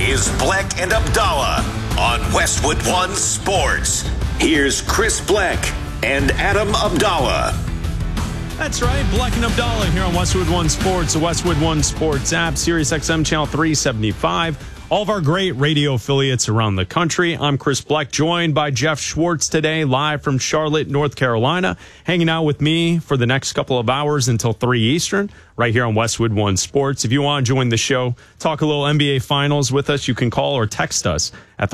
is Bleck and Abdallah on Westwood One Sports. Here's Chris Bleck and Adam Abdallah. That's right, Bleck and Abdallah here on Westwood One Sports, the Westwood One Sports app, Sirius XM Channel 375. All of our great radio affiliates around the country. I'm Chris Bleck, joined by Jeff Schwartz today, live from Charlotte, North Carolina, hanging out with me for the next couple of hours until 3 Eastern, right here on Westwood One Sports. If you want to join the show, talk a little NBA Finals with us, you can call or text us at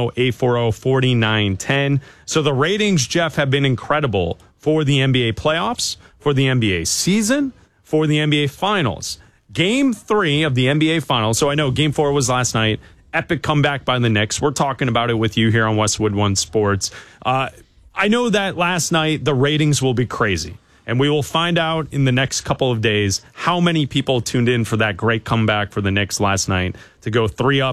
310-840-4910. So the ratings, Jeff, have been incredible for the NBA playoffs, for the NBA season, for the NBA Finals. Game 3 of the NBA Finals. So I know Game 4 was last night. Epic comeback by the Knicks. We're talking about it with you here on Westwood One Sports. I know that last night the ratings will be crazy. And we will find out in the next couple of days how many people tuned in for that great comeback for the Knicks last night to go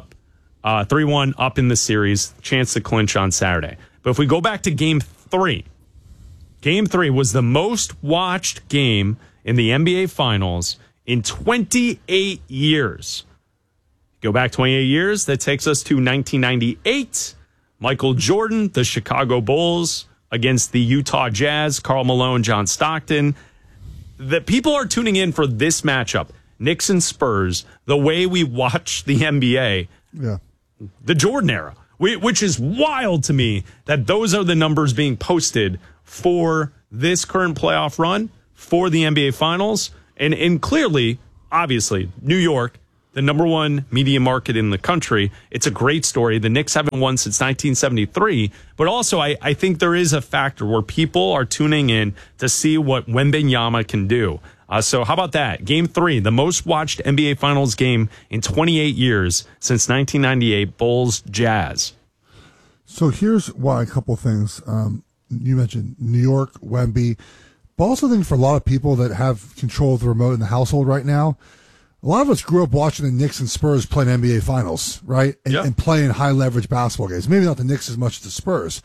3-1 up in the series, chance to clinch on Saturday. But if we go back to Game 3, Game 3 was the most watched game in the NBA Finals in 28 years. Go back 28 years, that takes us to 1998. Michael Jordan, the Chicago Bulls against the Utah Jazz, Karl Malone, John Stockton. The people are tuning in for this matchup, Knicks and Spurs, the way we watch the NBA, the Jordan era, which is wild to me that those are the numbers being posted for this current playoff run, for the NBA Finals. And clearly, obviously, New York, the number one media market in the country. It's a great story. The Knicks haven't won since 1973. But also, I think there is a factor where people are tuning in to see what Wembanyama can do. So how about that? Game 3, the most watched NBA Finals game in 28 years since 1998, Bulls-Jazz. So here's why a couple things. You mentioned New York, Wemby. But also think for a lot of people that have control of the remote in the household right now, a lot of us grew up watching the Knicks and Spurs playing NBA Finals, right? And playing high-leverage basketball games. Maybe not the Knicks as much as the Spurs.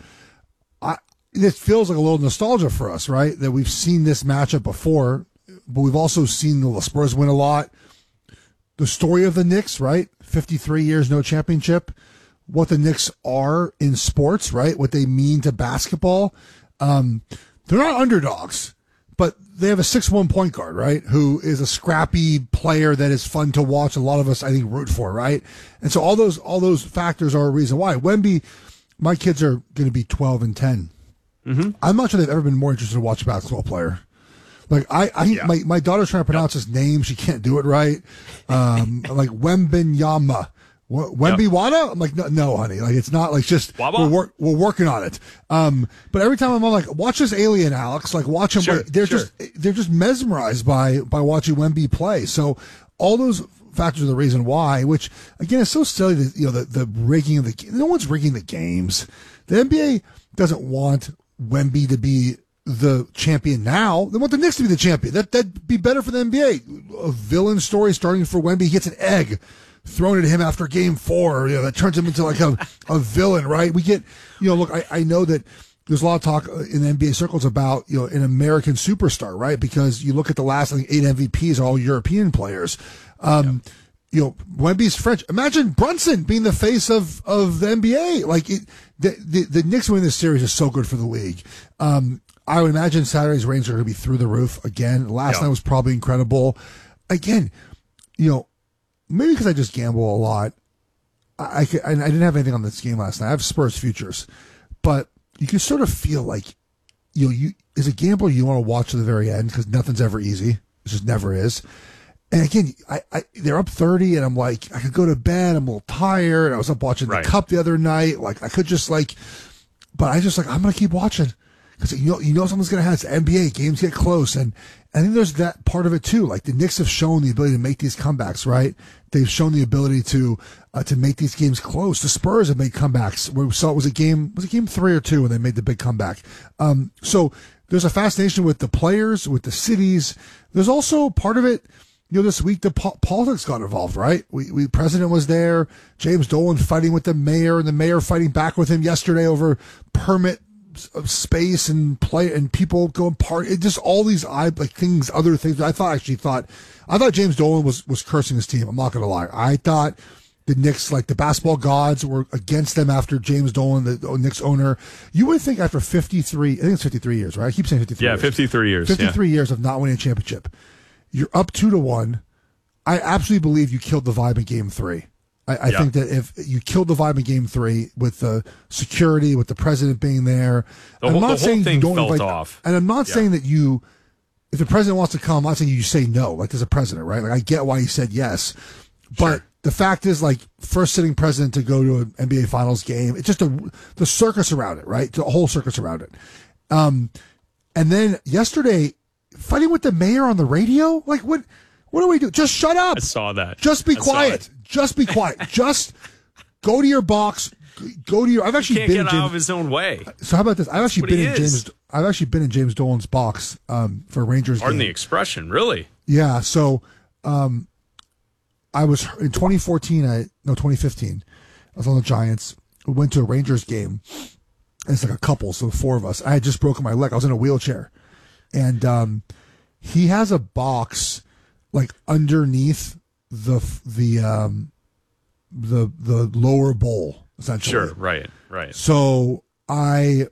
It feels like a little nostalgia for us, right? That we've seen this matchup before, but we've also seen the Spurs win a lot. The story of the Knicks, right? 53 years, no championship. What the Knicks are in sports, right? What they mean to basketball. They're not underdogs. But they have a 6'1" point guard, right? Who is a scrappy player that is fun to watch. A lot of us, I think, root for, right? And so all those factors are a reason why. Wemby, my kids are going to be 12 and 10. Mm-hmm. I'm not sure they've ever been more interested to watch a basketball player. Like my daughter's trying to pronounce his name. She can't do it right. Like Wembanyama. Wemby-Wada? I'm like, no, honey. Like, it's not like just, we're working on it. But every time I'm like, watch this alien, Alex. Like, watch him. They're just mesmerized by watching Wemby play. So all those factors are the reason why, which again is so silly that, the rigging of the game. No one's rigging the games. The NBA doesn't want Wemby to be the champion now. They want the Knicks to be the champion. That'd be better for the NBA. A villain story starting for Wemby. He gets an egg thrown at him after Game 4, that turns him into like a villain, right? We get, look, I know that there's a lot of talk in the NBA circles about, an American superstar, right? Because you look at the last, I think, 8 MVPs are all European players. Wemby's French. Imagine Brunson being the face of the NBA. Like, the Knicks winning this series is so good for the league. I would imagine Saturday's ratings are going to be through the roof again. Last night was probably incredible. Again, maybe because I just gamble a lot. I didn't have anything on this game last night. I have Spurs futures, but you can sort of feel like, you as a gambler, you want to watch to the very end because nothing's ever easy. It just never is. And again, they're up 30, and I'm like, I could go to bed. I'm a little tired. I was up watching the Cup the other night. Like, I could just but I just I'm gonna keep watching because something's gonna happen. It's NBA, games get close, and I think there's that part of it too. Like, the Knicks have shown the ability to make these comebacks, right? They've shown the ability to make these games close. The Spurs have made comebacks. We saw it was game 3 or 2 when they made the big comeback. So there's a fascination with the players, with the cities. There's also part of it. This week the politics got involved, right? We president was there. James Dolan fighting with the mayor, and the mayor fighting back with him yesterday over permit of space and play and people going party. Just all these things, other things. I thought James Dolan was cursing his team. I'm not going to lie. I thought the Knicks, like the basketball gods were against them after James Dolan, the Knicks owner. You would think after 53, I think it's 53 years, right? I keep saying 53 years. 53 years. 53 years of not winning a championship. You're up 2-1. I absolutely believe you killed the vibe in Game 3. I think that if you killed the vibe in Game 3 with the security, with the president being there, the whole thing felt off. And I'm not saying that you, if the president wants to come, I'm not saying you say no, like there's a president, right? Like I get why he said yes. But the fact is, like, first sitting president to go to an NBA Finals game, it's just the circus around it, right? The whole circus around it. And then yesterday, fighting with the mayor on the radio? Like, what do we do? Just shut up. I saw that. Just be quiet. Just be quiet. Just go to your box. Go to your. I've actually been out of his own way. So how about this? I've actually been in James Dolan's box for Rangers. Pardon game. the expression, really? Yeah. So I was in 2015. I was on the Giants. We went to a Rangers game. It's like a couple, so 4 of us. I had just broken my leg. I was in a wheelchair, and he has a box like underneath the lower bowl, essentially. Sure, right. So on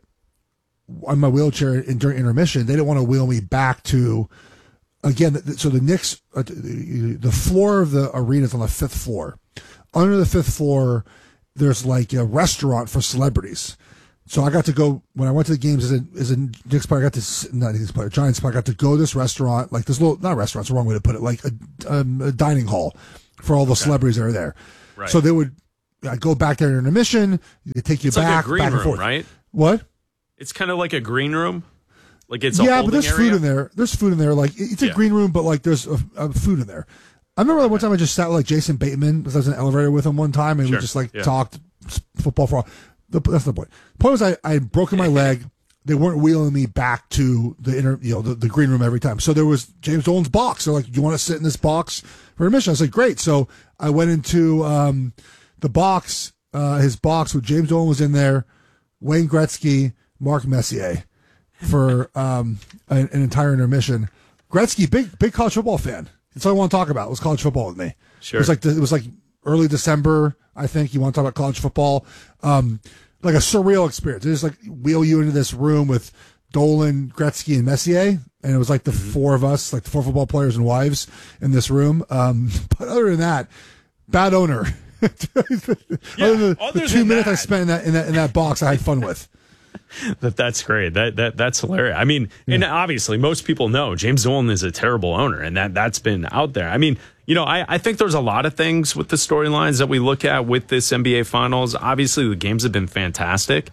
my wheelchair during intermission, they didn't want to wheel me back to, again, so the Knicks, the floor of the arena is on the 5th floor. Under the 5th floor, there's like a restaurant for celebrities. So I got to go, when I went to the games as a Knicks player, Giants player, I got to go to this restaurant, like this little, not restaurant, it's the wrong way to put it, like a dining hall for all the celebrities that are there. Right. So I'd go back there in intermission, they take you back, like a green back and room, forth. Right? What? It's kind of like a green room. Like it's a but there's area. food in there. There's food in there. Like it's a green room, but like there's a food in there. I remember one time I just sat with like Jason Bateman because I was in an elevator with him one time, and we just talked football for all. That's the point. The point was I had broken my leg. They weren't wheeling me back to the green room every time. So there was James Dolan's box. They're like, "You want to sit in this box for admission?" I was like, "Great." So I went into the box, his box with James Dolan was in there, Wayne Gretzky, Mark Messier for an entire intermission. Gretzky, big college football fan. That's all I want to talk about was college football with me. Sure. It was like early December, I think. You want to talk about college football. Like a surreal experience. They just like wheel you into this room with Dolan, Gretzky, and Messier. And it was like the 4 of us, like the 4 football players and wives in this room. But other than that, bad owner. Other than the 2 minutes I spent in that box, I had fun with. That's great. That's hilarious. I mean, and obviously most people know James Dolan is a terrible owner, and that's been out there. I mean, I think there's a lot of things with the storylines that we look at with this NBA Finals. Obviously, the games have been fantastic.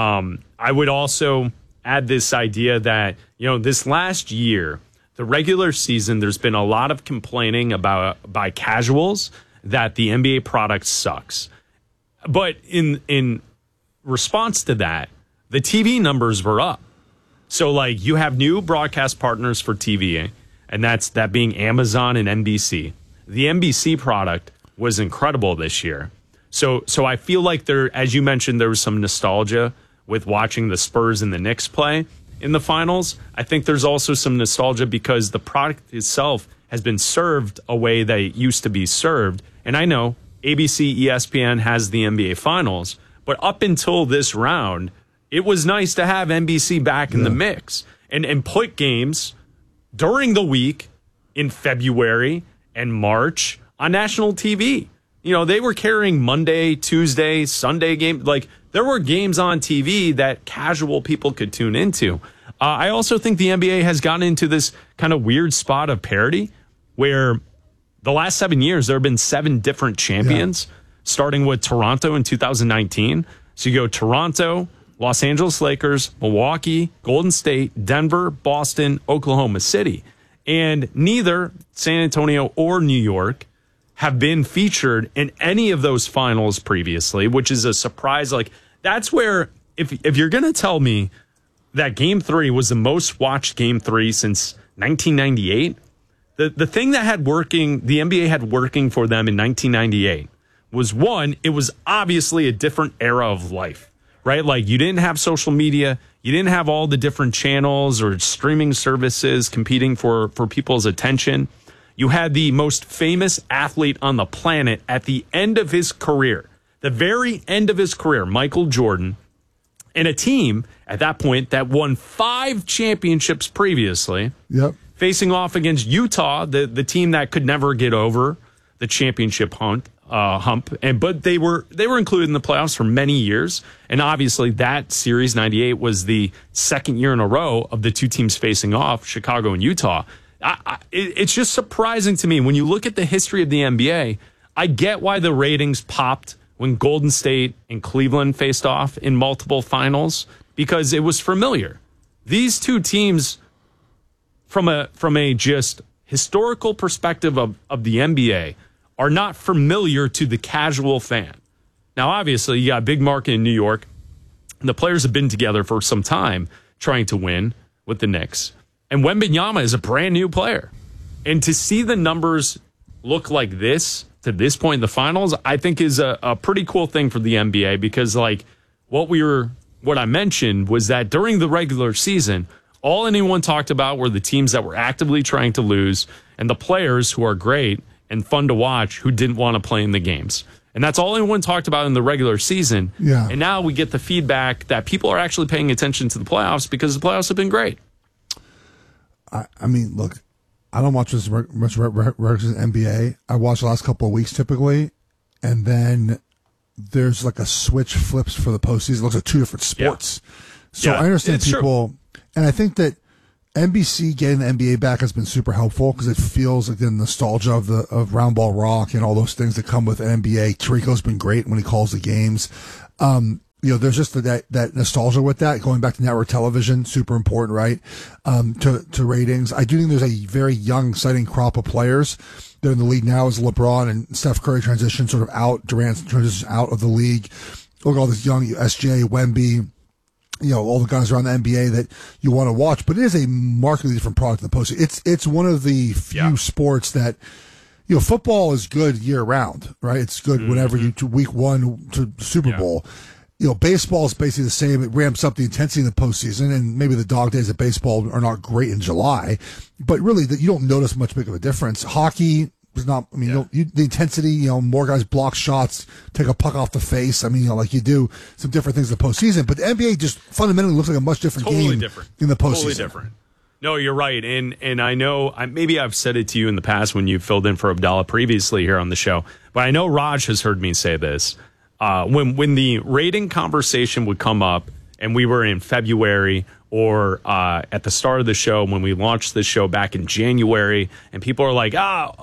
I would also add this idea that, this last year, the regular season, there's been a lot of complaining by casuals that the NBA product sucks. But in response to that, the TV numbers were up. So, like, you have new broadcast partners for TV, and that being Amazon and NBC. The NBC product was incredible this year. So I feel like as you mentioned, there was some nostalgia with watching the Spurs and the Knicks play in the finals. I think there's also some nostalgia because the product itself has been served a way that it used to be served. And I know ABC, ESPN has the NBA Finals, but up until this round, it was nice to have NBC back in the mix and put games during the week in February and March on national TV. They were carrying Monday, Tuesday, Sunday game. Like, there were games on TV that casual people could tune into. I also think the NBA has gotten into this kind of weird spot of parity where the last 7 years, there have been 7 different champions, starting with Toronto in 2019. So you go Toronto, Los Angeles Lakers, Milwaukee, Golden State, Denver, Boston, Oklahoma City. And neither San Antonio or New York have been featured in any of those finals previously, which is a surprise. Like, that's where, if you're going to tell me that Game 3 was the most watched Game 3 since 1998, the thing that the NBA had working for them in 1998 was, one, it was obviously a different era of life. Right? Like, you didn't have social media. You didn't have all the different channels or streaming services competing for people's attention. You had the most famous athlete on the planet at the end of his career, the very end of his career, Michael Jordan, and a team at that point that won 5 championships previously, facing off against Utah, the team that could never get over the championship hump. But they were included in the playoffs for many years, and obviously that series 98 was the second year in a row of the two teams facing off, Chicago and Utah. It's just surprising to me when you look at the history of the NBA. I get why the ratings popped when Golden State and Cleveland faced off in multiple finals, because it was familiar. These two teams, from a just historical perspective of the NBA, are not familiar to the casual fan. Now, obviously, you got a big market in New York. And the players have been together for some time trying to win with the Knicks. And Wembanyama is a brand new player. And to see the numbers look like this to this point in the finals, I think is a pretty cool thing for the NBA, because like what I mentioned was that during the regular season, all anyone talked about were the teams that were actively trying to lose and the players who are great and fun to watch who didn't want to play in the games. And that's all anyone talked about in the regular season. Yeah. And now we get the feedback that people are actually paying attention to the playoffs because the playoffs have been great. I mean, look, I don't watch this much NBA. I watch the last couple of weeks typically, and then there's like a switch flips for the postseason. It looks like two different sports. Yeah. So I understand people, and I think that NBC getting the NBA back has been super helpful because it feels like the nostalgia of round ball rock and all those things that come with NBA. Tirico's been great when he calls the games. There's just that nostalgia with that going back to network television, super important, right? To ratings. I do think there's a very young, exciting crop of players. They're in the league now as LeBron and Steph Curry transition sort of out, Durant transition out of the league. Look at all this young SJ, Wemby, all the guys around the NBA that you want to watch, but it is a markedly different product than the postseason. It's one of the few sports that, football is good year round, right? It's good whenever you to week 1 to Super Bowl. Baseball is basically the same. It ramps up the intensity in the postseason, and maybe the dog days of baseball are not great in July, but really you don't notice much big of a difference. Hockey is not, the intensity, more guys block shots, take a puck off the face. Like you do some different things in the postseason, but the NBA just fundamentally looks like a much different game in the postseason. Totally different. No, you're right. And I know, maybe I've said it to you in the past when you filled in for Abdallah previously here on the show, but I know Raj has heard me say this. When the rating conversation would come up and we were in February or at the start of the show when we launched the show back in January, and people are like,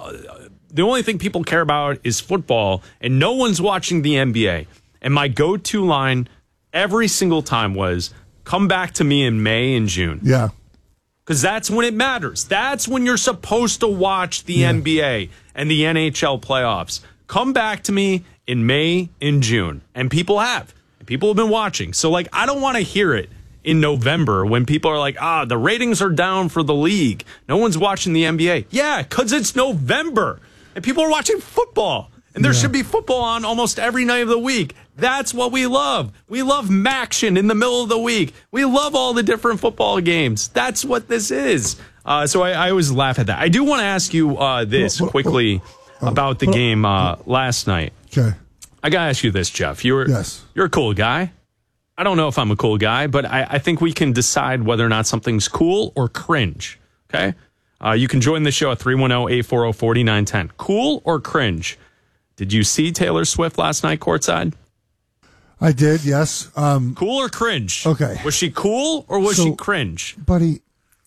the only thing people care about is football and no one's watching the NBA. And my go-to line every single time was, come back to me in May and June. Yeah. Because that's when it matters. That's when you're supposed to watch the NBA and the NHL playoffs. Come back to me in May and June. And people have. People have been watching. So, I don't want to hear it in November when people are like, the ratings are down for the league. No one's watching the NBA. Yeah, because it's November. And people are watching football. And there should be football on almost every night of the week. That's what we love. We love Maction in the middle of the week. We love all the different football games. That's what this is. So I always laugh at that. I do want to ask you this quickly about the game last night. Okay. I got to ask you this, Jeff. You're a cool guy. I don't know if I'm a cool guy, but I think we can decide whether or not something's cool or cringe. Okay? You can join the show at 310-840-4910. Cool or cringe? Did you see Taylor Swift last night courtside? I did, yes. Cool or cringe? Okay. Was she cool or was she cringe? Buddy,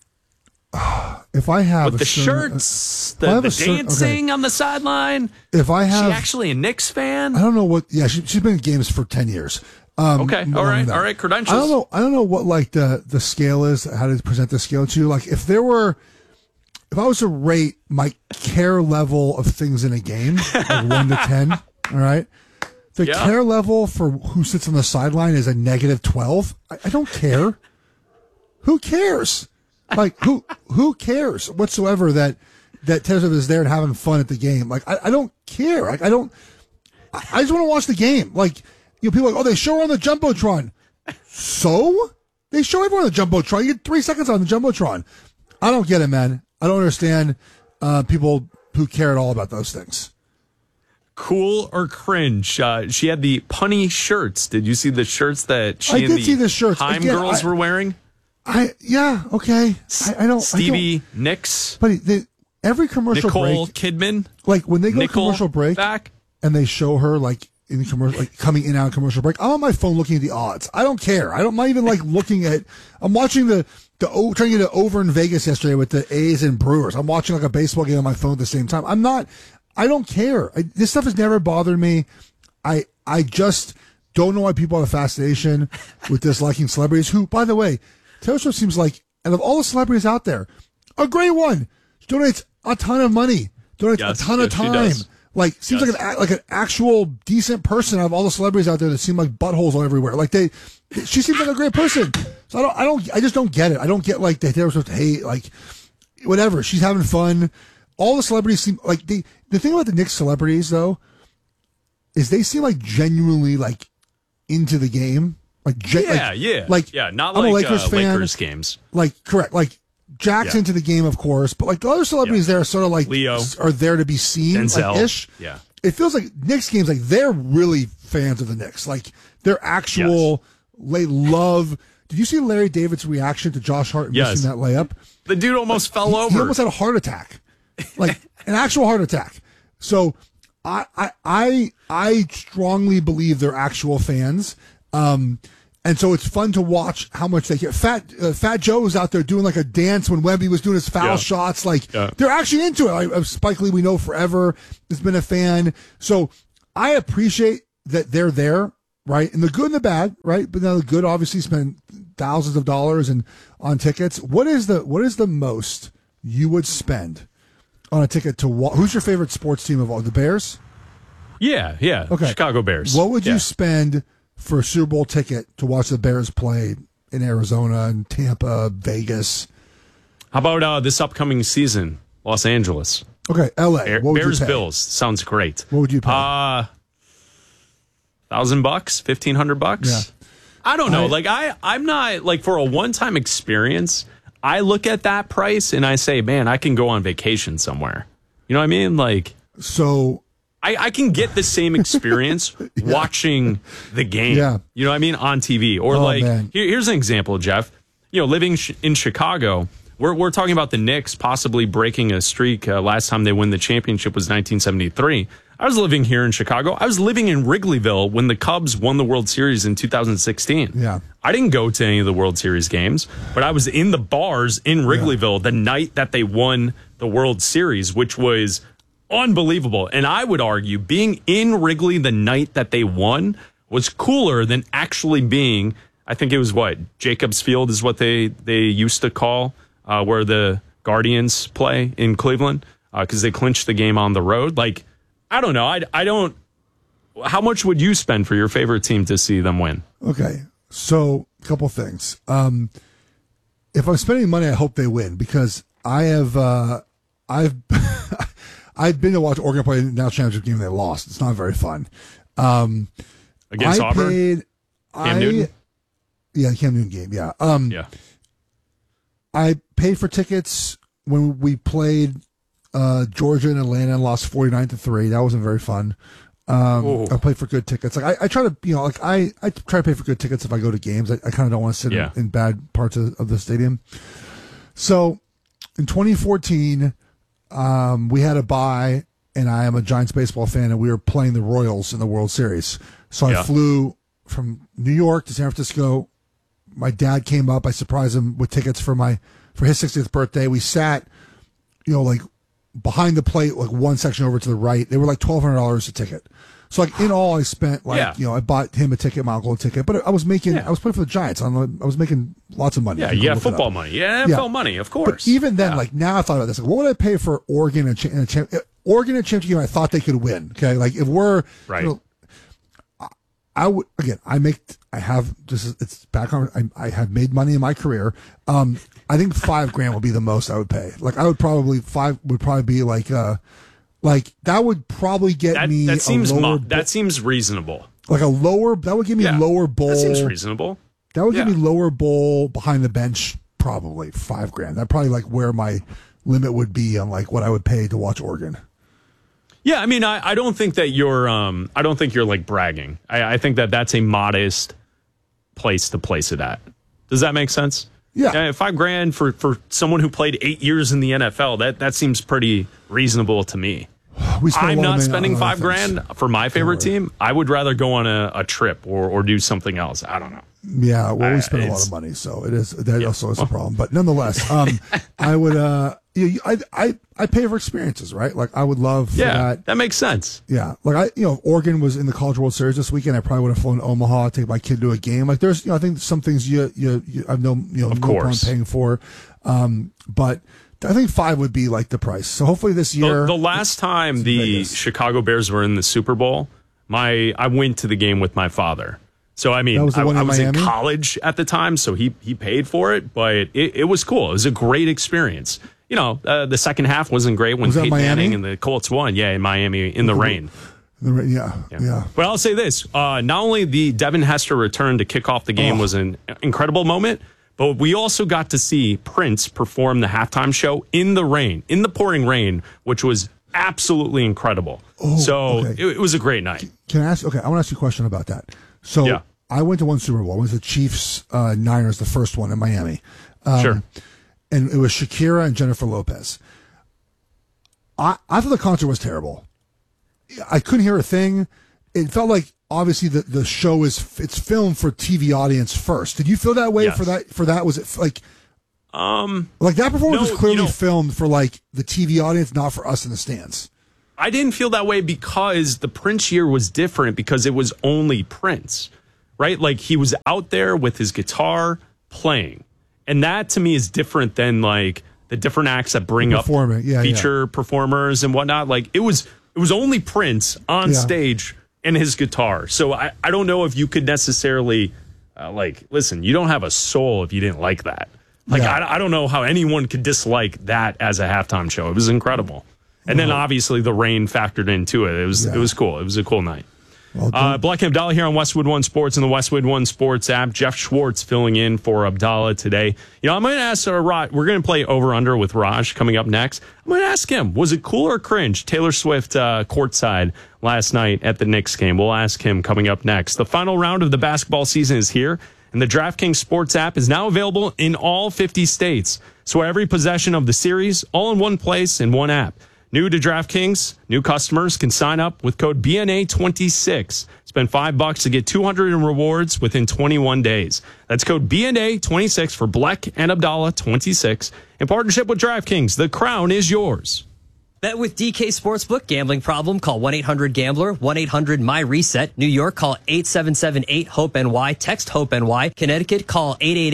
if I have with the shirts, the dancing on the sideline. If I have, is she actually a Knicks fan? I don't know what. Yeah, she's been in games for 10 years. Okay, all right. Credentials. I don't know what the scale is. How to present the scale to you? If I was to rate my care level of things in a game, 1 to 10, all right. The care level for who sits on the sideline is a -12. I don't care. Who cares? Who cares whatsoever that Taylor Swift is there and having fun at the game? I don't care. I just want to watch the game. People are like, they show her on the Jumbotron. So? They show everyone on the Jumbotron. You get 3 seconds on the Jumbotron. I don't get it, man. I don't understand people who care at all about those things. Cool or cringe? She had the punny shirts. Did you see the shirts that she I and did see the shirts. Time Again, girls were wearing? Okay. I don't. Stevie Nicks, But every commercial Nicole break, Kidman, like when they go to Nickel commercial break back. and they show her like in commercial, like coming in and out of commercial break, I'm on my phone looking at the odds. I don't care. I'm not even like looking at. I'm watching trying to get it over in Vegas yesterday with the A's and Brewers. I'm watching like a baseball game on my phone at the same time. I don't care. This stuff has never bothered me. I just don't know why people have a fascination with disliking celebrities who, by the way, Taylor Swift seems like, out of all the celebrities out there, a great one. She donates a ton of money, donates a ton of time. Like, seems like an actual decent person out of all the celebrities out there that seem like buttholes all everywhere. Like she seems like a great person. So I just don't get it. I don't get like the Taylor Swift hate, like whatever. She's having fun. All the celebrities seem like the thing about the Knicks celebrities though, is they seem like genuinely like into the game. Like, not I'm like a Lakers fan. Lakers games. Like, correct. Like, Jack's into the game, of course, but like the other celebrities there are sort of like Leo are there to be seen, Denzel. like ish. Yeah, it feels like Knicks games, like they're really fans of the Knicks. Like they're actual. They love. Did you see Larry David's reaction to Josh Hart missing that layup? The dude almost fell over. He almost had a heart attack, like an actual heart attack. So I strongly believe they're actual fans. And so it's fun to watch how much they care. Fat Joe was out there doing like a dance when Wemby was doing his foul shots. Like they're actually into it. Like, Spike Lee, we know forever, has been a fan. So I appreciate that they're there, right? And the good and the bad, right? But now the good obviously spend thousands of dollars on tickets. What is the most you would spend on a ticket to watch? Who's your favorite sports team of all? The Bears? Yeah. Okay. Chicago Bears. What would you spend for a Super Bowl ticket to watch the Bears play in Arizona and Tampa, Vegas? How about this upcoming season, Los Angeles? Okay, LA. What would Bears you pay? Bills sounds great. What would you pay? $1,000, $1,500. Yeah. I don't know. I'm not like for a one-time experience. I look at that price and I say, man, I can go on vacation somewhere. You know what I mean? Like, so I can get the same experience watching the game. Yeah. You know what I mean? On TV. Or here's an example, Jeff. You know, living in Chicago, we're talking about the Knicks possibly breaking a streak. Last time they won the championship was 1973. I was living here in Chicago. I was living in Wrigleyville when the Cubs won the World Series in 2016. Yeah. I didn't go to any of the World Series games, but I was in the bars in Wrigleyville the night that they won the World Series, which was unbelievable. And I would argue being in Wrigley the night that they won was cooler than actually being, I think it was Jacobs Field is what they used to call where the Guardians play in Cleveland because they clinched the game on the road. Like, I don't know. I don't. How much would you spend for your favorite team to see them win? Okay. So a couple things. If I'm spending money, I hope they win because I've been to watch Oregon play the national championship game and they lost. It's not very fun. Against Auburn? Cam Newton? Yeah, Cam Newton game, yeah. I paid for tickets when we played Georgia and Atlanta and lost 49-3. That wasn't very fun. I played for good tickets. Like I try to, I try to pay for good tickets if I go to games. I kind of don't want to sit in bad parts of the stadium. So in 2014, we had a bye, and I am a Giants baseball fan, and we were playing the Royals in the World Series. So I flew from New York to San Francisco. My dad came up. I surprised him with tickets for his 60th birthday. We sat, like behind the plate, like one section over to the right. They were like $1,200 a ticket. So like in all, I spent I bought him a ticket, my uncle a ticket, but I was playing for the Giants. I was making lots of money. Yeah, you got football money. Yeah, NFL money, of course. But even then, now I thought about this. Like, what would I pay for Oregon and Oregon and championship game? I thought they could win. Okay, like if we're right. I would again. I have it's back on. I have made money in my career. I think $5,000 would be the most I would pay. Like I would probably be like that would probably get me. That seems reasonable. Like a lower. That would give me lower bowl. That seems reasonable. That would give me lower bowl behind the bench. Probably $5,000. That probably like where my limit would be on like what I would pay to watch Oregon. Yeah, I mean, I don't think that you're like bragging. I think that that's a modest place to place it at. Does that make sense? Yeah. $5,000 for someone who played 8 years in the NFL, that seems pretty reasonable to me. I'm not spending $5,000 for my favorite team. I would rather go on a trip or do something else. I don't know. Yeah, well, we spend a lot of money, so it is that also is a problem. But nonetheless, I would I pay for experiences, right? Like I would love for that makes sense. Yeah, like if Oregon was in the College World Series this weekend, I probably would have flown to Omaha, take my kid to a game. Like there's I think some things you I've no problem paying for, but I think $5 would be like the price. So hopefully this year. The last time the Chicago Bears were in the Super Bowl, I went to the game with my father. So, I mean, I was in college at the time, so he paid for it, but it was cool. It was a great experience. The second half wasn't great when Peyton Manning and the Colts won. Yeah, in Miami in the rain. Yeah. But I'll say this. Not only the Devin Hester return to kick off the game was an incredible moment, but we also got to see Prince perform the halftime show in the rain, in the pouring rain, which was absolutely incredible. It was a great night. Can I ask? Okay, I want to ask you a question about that. So I went to one Super Bowl. It was the Chiefs Niners, the first one in Miami. Sure. And it was Shakira and Jennifer Lopez. I thought the concert was terrible. I couldn't hear a thing. It felt like obviously the show it's filmed for TV audience first. Did you feel that way for that? Was it like that performance was clearly filmed for like the TV audience, not for us in the stands? I didn't feel that way because the Prince year was different because it was only Prince, right? Like he was out there with his guitar playing. And that to me is different than like the different acts that bring up feature performers and whatnot. Like it was only Prince on stage and his guitar. So I don't know if you could necessarily listen, you don't have a soul if you didn't like that. Like I don't know how anyone could dislike that as a halftime show. It was incredible. And then obviously the rain factored into it. It was cool. It was a cool night. Black and Abdallah here on Westwood One Sports and the Westwood One Sports app. Jeff Schwartz filling in for Abdallah today. I'm going to ask Raj. We're going to play over under with Raj coming up next. I'm going to ask him, was it cool or cringe? Taylor Swift courtside last night at the Knicks game. We'll ask him coming up next. The final round of the basketball season is here, and the DraftKings Sports app is now available in all 50 states. So every possession of the series, all in one place in one app. New to DraftKings, new customers can sign up with code BNA26. Spend $5 to get $200 in rewards within 21 days. That's code BNA26 for Bleck and Abdallah 26. In partnership with DraftKings, the crown is yours. Bet with DK Sportsbook. Gambling problem? Call 1-800-GAMBLER. 1-800-MY-RESET. New York, call 877-8-HOPE-NY. Text HOPE-NY. Connecticut, call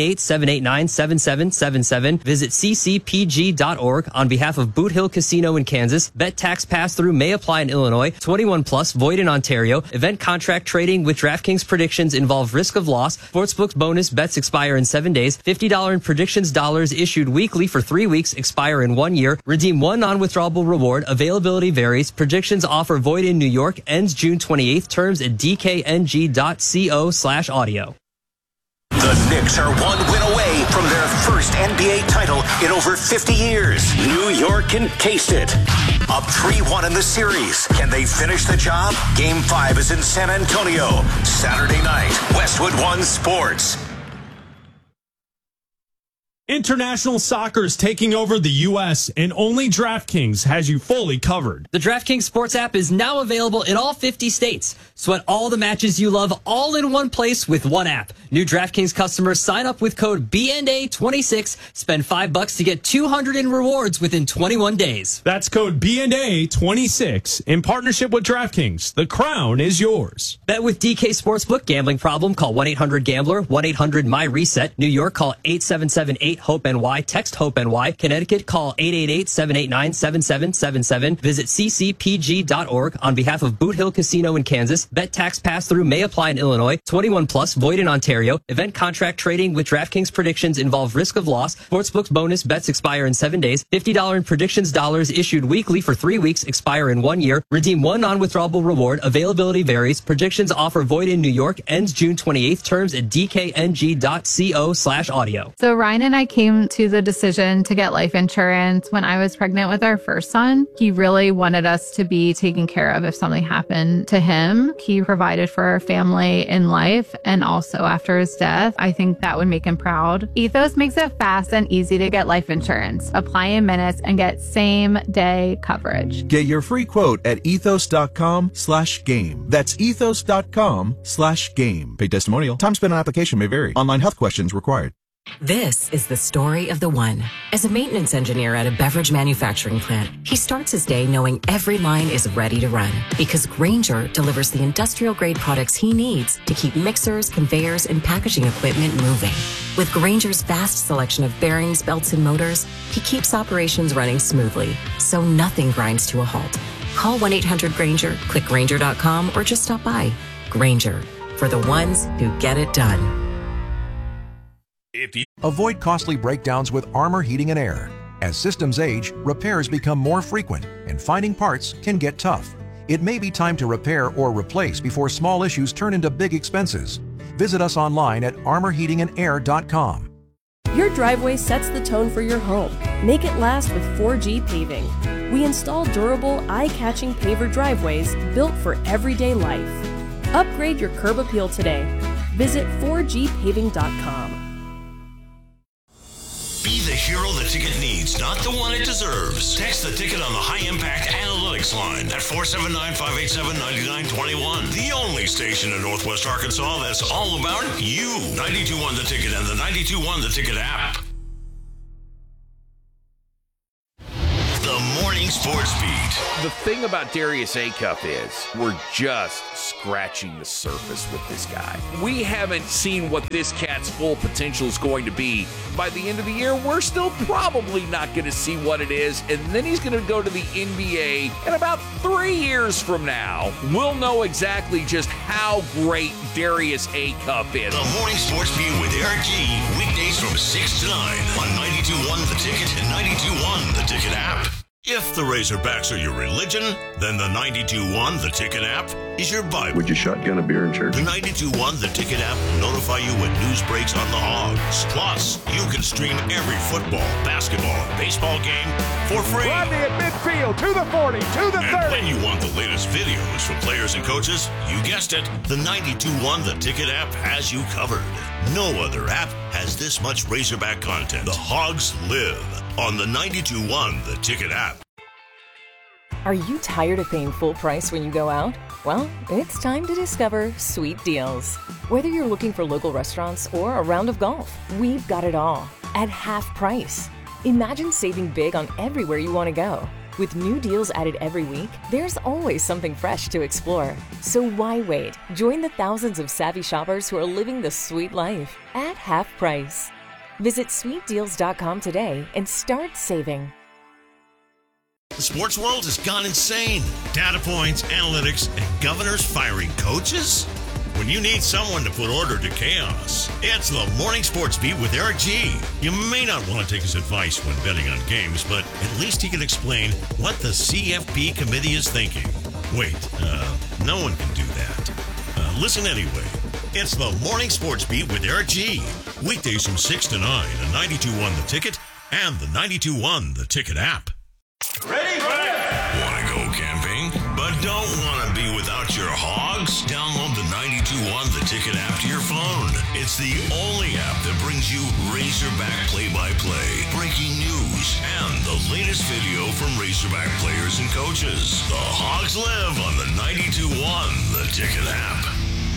888-789-7777. Visit ccpg.org. On behalf of Boot Hill Casino in Kansas, bet tax pass-through may apply in Illinois. 21 plus, void in Ontario. Event contract trading with DraftKings predictions involve risk of loss. Sportsbook's bonus bets expire in 7 days. $50 in predictions dollars issued weekly for 3 weeks, expire in 1 year. Redeem one non-withdrawable reward. Availability varies. Predictions offer void in New York. Ends June 28th. Terms at dkng.co/audio. The Knicks are one win away from their first NBA title in over 50 years. New York encased it. Up 3-1 in the series. Can they finish the job? Game 5 is in San Antonio. Saturday night. Westwood One Sports. International soccer is taking over the U.S., and only DraftKings has you fully covered. The DraftKings Sports app is now available in all 50 states. Sweat all the matches you love all in one place with one app. New DraftKings customers sign up with code BNA26. Spend $5 to get $200 in rewards within 21 days. That's code BNA26 in partnership with DraftKings. The crown is yours. Bet with DK Sportsbook. Gambling problem? Call 1-800-GAMBLER. 1-800-MY-RESET. New York, call 877-8-HOPE-NY. Text HOPE-NY. Connecticut, call 888-789-7777. Visit ccpg.org. On behalf of Boot Hill Casino in Kansas, bet tax pass-through may apply in Illinois. 21 plus, void in Ontario. Event contract trading with DraftKings predictions involve risk of loss. Sportsbook's bonus bets expire in 7 days. $50 in predictions dollars issued weekly for 3 weeks, expire in 1 year. Redeem one non-withdrawable reward. Availability varies. Predictions offer void in New York. Ends June 28th. Terms at dkng.co/audio. So Ryan and I I came to the decision to get life insurance when I was pregnant with our first son. He really wanted us to be taken care of if something happened to him. He provided for our family in life and also after his death. I think that would make him proud. Ethos makes it fast and easy to get life insurance. Apply in minutes and get same-day coverage. Get your free quote at ethos.com/game. That's ethos.com/game. Paid testimonial. Time spent on application may vary. Online health questions required. This is the story of the one. As a maintenance engineer at a beverage manufacturing plant, he starts his day knowing every line is ready to run because Grainger delivers the industrial-grade products he needs to keep mixers, conveyors, and packaging equipment moving. With Grainger's vast selection of bearings, belts, and motors, he keeps operations running smoothly, so nothing grinds to a halt. Call 1-800-GRAINGER, click Grainger.com, or just stop by. Grainger, for the ones who get it done. Avoid costly breakdowns with Armor Heating and Air. As systems age, repairs become more frequent, and finding parts can get tough. It may be time to repair or replace before small issues turn into big expenses. Visit us online at armorheatingandair.com. Your driveway sets the tone for your home. Make it last with 4G Paving. We install durable, eye-catching paver driveways built for everyday life. Upgrade your curb appeal today. Visit 4gpaving.com. Be the hero the ticket needs, not the one it deserves. Text the ticket on the High Impact Analytics line at 479-587-9921. The only station in Northwest Arkansas that's all about you. 92.1 The Ticket and the 92.1 The Ticket app. The Morning Sports Beat. The thing about Darius Acuff is we're just scratching the surface with this guy. We haven't seen what this cat's full potential is going to be. By the end of the year, we're still probably not going to see what it is, and then he's going to go to the NBA, and about 3 years from now, we'll know exactly just how great Darius Acuff is. The Morning Sports Beat with Eric G. Weekdays from 6 to 9 on 92.1 The Ticket and 92.1 The Ticket app. If the Razorbacks are your religion, then the 92.1 The Ticket app is your Bible. Would you shotgun a beer in church? The 92.1 The Ticket app will notify you when news breaks on the Hogs. Plus, you can stream every football, basketball, baseball game for free. Rodney at midfield, to the 40, to the 30. And when you want the latest videos from players and coaches, you guessed it, the 92.1 The Ticket app has you covered. No other app has this much Razorback content. The Hogs live on the 92.1 The Ticket app. Are you tired of paying full price when you go out? Well, it's time to discover Sweet Deals. Whether you're looking for local restaurants or a round of golf, we've got it all at half price. Imagine saving big on everywhere you want to go. With new deals added every week, there's always something fresh to explore. So why wait? Join the thousands of savvy shoppers who are living the sweet life at half price. Visit sweetdeals.com today and start saving. The sports world has gone insane. Data points, analytics, and governors firing coaches? When you need someone to put order to chaos, it's the Morning Sports Beat with Eric G. You may not want to take his advice when betting on games, but at least he can explain what the CFP committee is thinking. Wait, no one can do that. Listen anyway. It's the Morning Sports Beat with Eric G. Weekdays from 6 to 9 on 92.1 The Ticket and the 92.1 The Ticket app. Ready? Want to go camping, but don't want to be without your Hogs? Download the 92.1 The Ticket app to your phone. It's the only app that brings you Razorback play-by-play, breaking news, and the latest video from Razorback players and coaches. The Hogs live on the 92.1 The Ticket app.